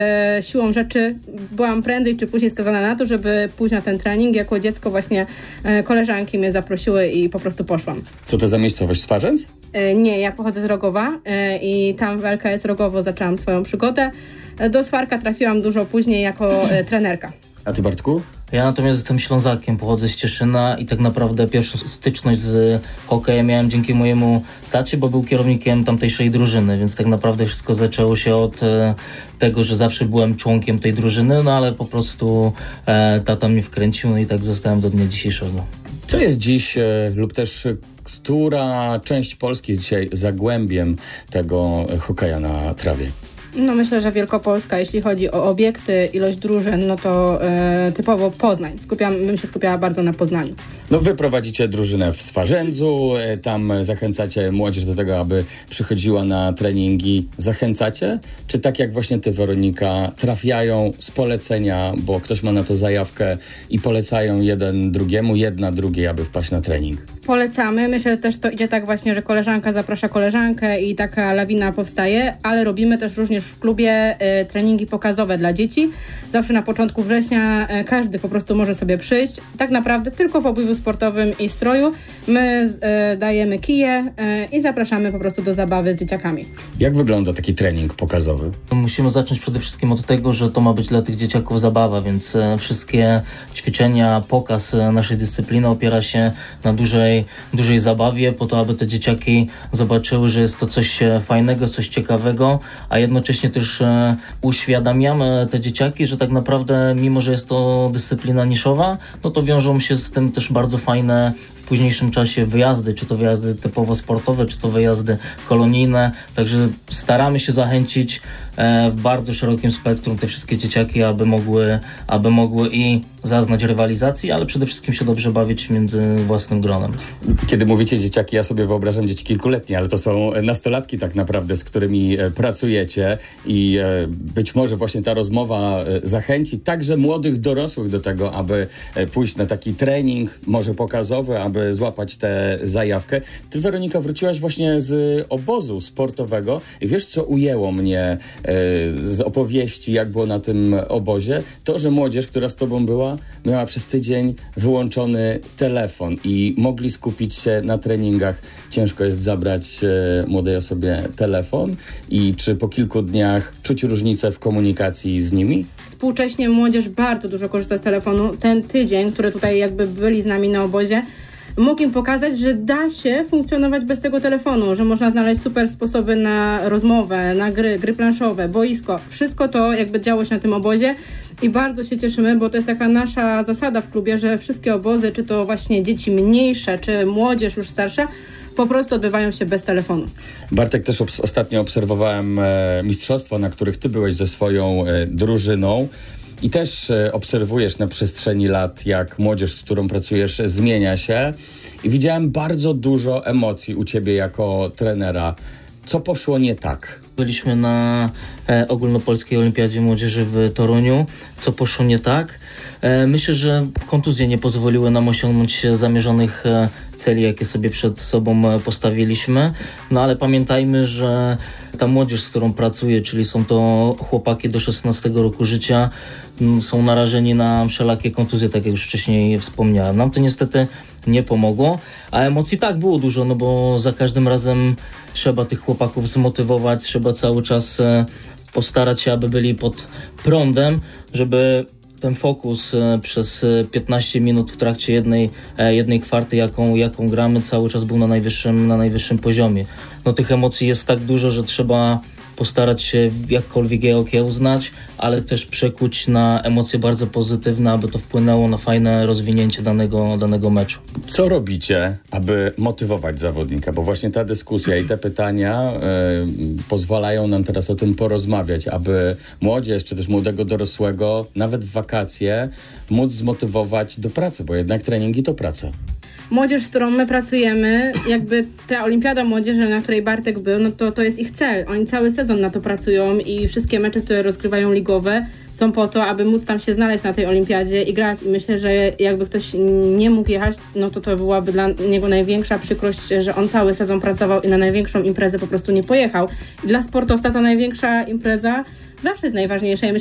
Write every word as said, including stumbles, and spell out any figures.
E, siłą rzeczy byłam prędzej czy później skazana na to, żeby pójść na ten trening. Jako dziecko właśnie e, koleżanki mnie zaprosiły i po prostu poszłam. Co to za miejscowość, Swarzędz? E, nie, ja pochodzę z Rogowa e, i tam w L K S Rogowo zaczęłam swoją przygodę. E, do Swarka trafiłam dużo później jako e, trenerka. A ty, Bartku? Ja natomiast jestem Ślązakiem, pochodzę z Cieszyna i tak naprawdę pierwszą styczność z hokejem miałem dzięki mojemu tacie, bo był kierownikiem tamtejszej drużyny, więc tak naprawdę wszystko zaczęło się od e, tego, że zawsze byłem członkiem tej drużyny, no ale po prostu e, tata mnie wkręcił, no i tak zostałem do dnia dzisiejszego. Co jest dziś e, lub też e, która część Polski jest dzisiaj zagłębiem tego hokeja na trawie? No myślę, że Wielkopolska, jeśli chodzi o obiekty, ilość drużyn, no to e, typowo Poznań. Skupiam, bym się skupiała bardzo na Poznaniu. No wy prowadzicie drużynę w Swarzędzu, e, tam zachęcacie młodzież do tego, aby przychodziła na treningi. Zachęcacie? Czy tak jak właśnie ty, Weronika, trafiają z polecenia, bo ktoś ma na to zajawkę i polecają jeden drugiemu, jedna drugiej, aby wpaść na trening? Polecamy. Myślę, że też to idzie tak właśnie, że koleżanka zaprasza koleżankę i taka lawina powstaje, ale robimy też również w klubie y, treningi pokazowe dla dzieci. Zawsze na początku września y, każdy po prostu może sobie przyjść. Tak naprawdę tylko w obuwiu sportowym i stroju. My y, dajemy kije y, i zapraszamy po prostu do zabawy z dzieciakami. Jak wygląda taki trening pokazowy? Musimy zacząć przede wszystkim od tego, że to ma być dla tych dzieciaków zabawa, więc e, wszystkie ćwiczenia, pokaz e, naszej dyscypliny opiera się na dużej, dużej zabawie, po to, aby te dzieciaki zobaczyły, że jest to coś e, fajnego, coś ciekawego, a jednocześnie też e, uświadamiamy te dzieciaki, że tak naprawdę, mimo że jest to dyscyplina niszowa, no to wiążą się z tym też bardzo fajne w późniejszym czasie wyjazdy, czy to wyjazdy typowo sportowe, czy to wyjazdy kolonijne, także staramy się zachęcić e, w bardzo szerokim spektrum te wszystkie dzieciaki, aby mogły, aby mogły i zaznać rywalizacji, ale przede wszystkim się dobrze bawić między własnym gronem. Kiedy mówicie dzieciaki, ja sobie wyobrażam dzieci kilkuletnie, ale to są nastolatki tak naprawdę, z którymi pracujecie i być może właśnie ta rozmowa zachęci także młodych dorosłych do tego, aby pójść na taki trening, może pokazowy, aby złapać tę zajawkę. Ty, Weronika, wróciłaś właśnie z obozu sportowego i wiesz, co ujęło mnie z opowieści, jak było na tym obozie? To, że młodzież, która z tobą była, miała przez tydzień wyłączony telefon i mogli skupić się na treningach. Ciężko jest zabrać e, młodej osobie telefon i czy po kilku dniach czuć różnicę w komunikacji z nimi? Współcześnie młodzież bardzo dużo korzysta z telefonu. Ten tydzień, który tutaj jakby byli z nami na obozie, mógł im pokazać, że da się funkcjonować bez tego telefonu, że można znaleźć super sposoby na rozmowę, na gry, gry planszowe, boisko. Wszystko to jakby działo się na tym obozie i bardzo się cieszymy, bo to jest taka nasza zasada w klubie, że wszystkie obozy, czy to właśnie dzieci mniejsze, czy młodzież już starsza, po prostu odbywają się bez telefonu. Bartek, też obs- ostatnio obserwowałem e, mistrzostwa, na których ty byłeś ze swoją e, drużyną. I też e, obserwujesz na przestrzeni lat, jak młodzież, z którą pracujesz, zmienia się. I widziałem bardzo dużo emocji u ciebie jako trenera. Co poszło nie tak? Byliśmy na e, ogólnopolskiej olimpiadzie młodzieży w Toruniu. Co poszło nie tak? E, myślę, że kontuzje nie pozwoliły nam osiągnąć zamierzonych e, celi, jakie sobie przed sobą postawiliśmy. No ale pamiętajmy, że ta młodzież, z którą pracuję, czyli są to chłopaki do szesnastego roku życia, m, są narażeni na wszelakie kontuzje, tak jak już wcześniej wspomniałem. Nam to niestety nie pomogło, a emocji tak było dużo, no bo za każdym razem trzeba tych chłopaków zmotywować, trzeba cały czas e, postarać się, aby byli pod prądem, żeby ten fokus przez piętnaście minut w trakcie jednej, jednej kwarty, jaką, jaką gramy, cały czas był na najwyższym, na najwyższym poziomie. No tych emocji jest tak dużo, że trzeba postarać się jakkolwiek je okiełznać, ale też przekuć na emocje bardzo pozytywne, aby to wpłynęło na fajne rozwinięcie danego, danego meczu. Co robicie, aby motywować zawodnika? Bo właśnie ta dyskusja i te pytania y, pozwalają nam teraz o tym porozmawiać, aby młodzież, czy też młodego dorosłego, nawet w wakacje, móc zmotywować do pracy, bo jednak treningi to praca. Młodzież, z którą my pracujemy, jakby ta olimpiada młodzieży, na której Bartek był, no to, to jest ich cel. Oni cały sezon na to pracują i wszystkie mecze, które rozgrywają ligowe, są po to, aby móc tam się znaleźć na tej olimpiadzie i grać. I myślę, że jakby ktoś nie mógł jechać, no to to byłaby dla niego największa przykrość, że on cały sezon pracował i na największą imprezę po prostu nie pojechał. I dla sportowca ta największa impreza zawsze jest najważniejsze.